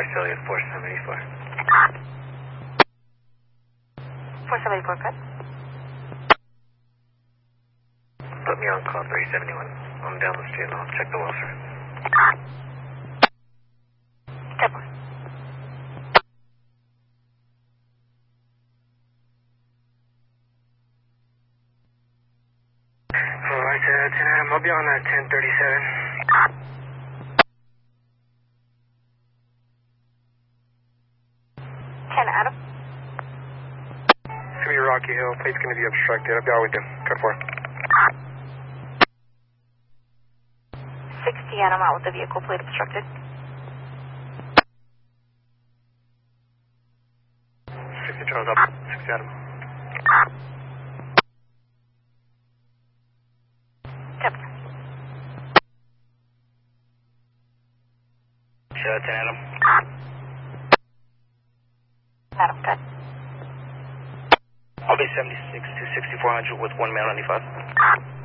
Arcelia 474. 474, good. Put me on call 371. I'm down the street and I'll check the welfare. Good one. Alright, 10 Adam, I'll be on at 1037. 10 Adam. It's gonna be Rocky Hill. Plate's gonna be obstructed. I'll be out with you. Cut 4. 60 Adam out with the vehicle plate obstructed. 60 Charles up. 60 Adam. Yep. 10 Adam. Adam, good. I'll be 76 to 6400 with 1 male 95.